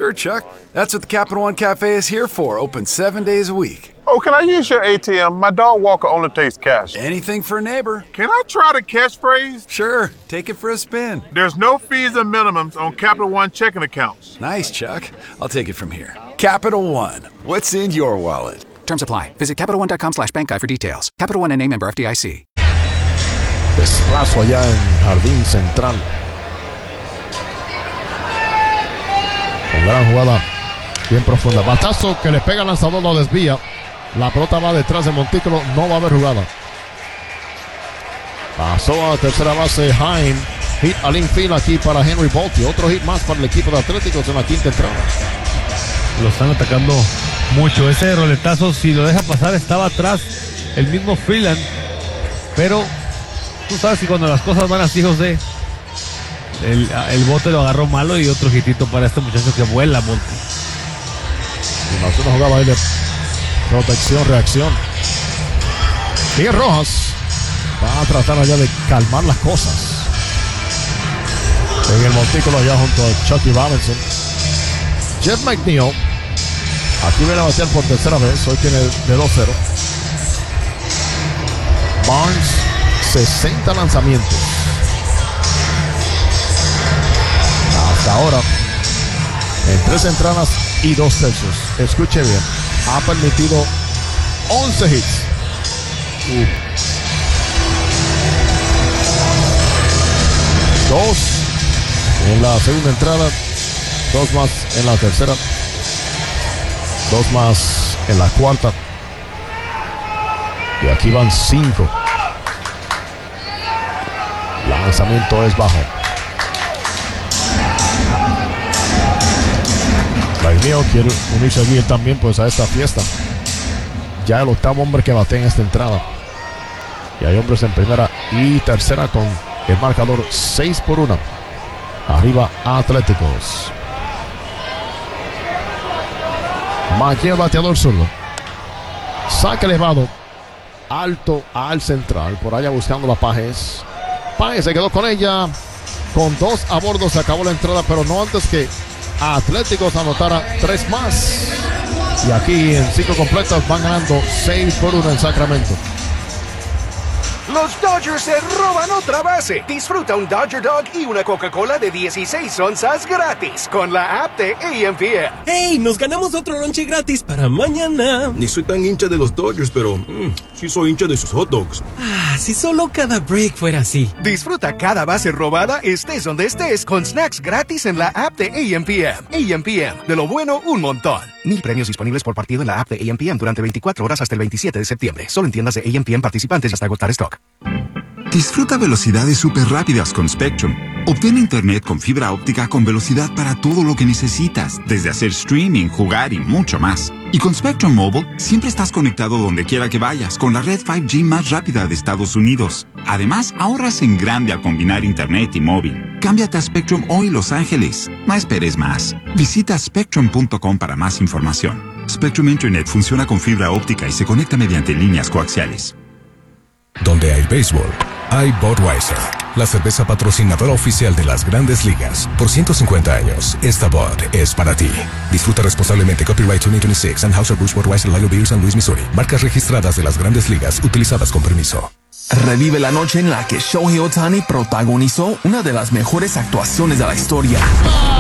Sure, Chuck. That's what the Capital One Cafe is here for. Open 7 days a week. Oh, can I use your ATM? My dog Walker only takes cash. Anything for a neighbor. Can I try the catchphrase? Sure. Take it for a spin. There's no fees and minimums on Capital One checking accounts. Nice, Chuck. I'll take it from here. Capital One. What's in your wallet? Terms apply. Visit CapitalOne.com/bankguide for details. Capital One N.A. member FDIC. Desplazo allá en Jardín Central. Con gran jugada bien profunda. Batazo que le pega al lanzador, lo desvía. La pelota va detrás de Montículo, no va a haber jugada. Pasó a tercera base Haim. Hit al infield aquí para Henry Volti. Otro hit más para el equipo de Atléticos en la quinta entrada. Lo están atacando mucho. Ese roletazo, si lo deja pasar, estaba atrás el mismo Freeland. Pero tú sabes que cuando las cosas van así, José, el bote lo agarró malo y otro hitito para este muchacho que vuela, Volti. Y más una jugada ahí de protección, reacción. Miguel Rojas va a tratar allá de calmar las cosas. En el montículo allá junto a Chucky Robinson. Jeff McNeil. Aquí viene a batear por tercera vez. Hoy tiene de 2-0. Barnes, 60 lanzamientos. Hasta ahora, en 3 entradas y 2 tercios. Escuche bien. Ha permitido 11 hits. 2 en la segunda entrada, 2 más en la tercera, 2 más en la cuarta. Y aquí van 5. Lanzamiento es bajo. McNeil quiere unirse allí también pues a esta fiesta. Ya el 8º hombre que bate en esta entrada. Y hay hombres en primera y tercera con el marcador 6-1. Arriba Atléticos. McNeil, bateador zurdo. Saque elevado. Alto al central. Por allá buscando a Páez. Páez se quedó con ella. Con 2 a bordo se acabó la entrada, pero no antes que Atléticos anotara 3 más. Y aquí en 5 completas van ganando 6-1 en Sacramento. Los Dodgers se roban otra base. Disfruta un Dodger Dog y una Coca-Cola de 16 onzas gratis con la app de AMPM. ¡Hey! Nos ganamos otro lonche gratis para mañana. Ni soy tan hincha de los Dodgers, pero sí soy hincha de sus hot dogs. Si solo cada break fuera así. Disfruta cada base robada, estés donde estés, con snacks gratis en la app de AMPM. AMPM, de lo bueno, un montón. 1000 premios disponibles por partido en la app de AMPM durante 24 horas hasta el 27 de septiembre. Solo en tiendas de AMPM participantes hasta agotar stock. Disfruta velocidades súper rápidas con Spectrum. Obtén internet con fibra óptica con velocidad para todo lo que necesitas, desde hacer streaming, jugar y mucho más. Y con Spectrum Mobile, siempre estás conectado donde quiera que vayas, con la red 5G más rápida de Estados Unidos. Además, ahorras en grande al combinar internet y móvil. Cámbiate a Spectrum hoy, Los Ángeles. No esperes más. Visita spectrum.com para más información. Spectrum Internet funciona con fibra óptica y se conecta mediante líneas coaxiales. Donde hay béisbol, hay Budweiser, la cerveza patrocinadora oficial de las Grandes Ligas. Por 150 años, esta Bud es para ti. Disfruta responsablemente. Copyright 2026, Anheuser-Busch Budweiser, Lager Beer, San Luis, Missouri. Marcas registradas de las Grandes Ligas, utilizadas con permiso. Revive la noche en la que Shohei Ohtani protagonizó una de las mejores actuaciones de la historia.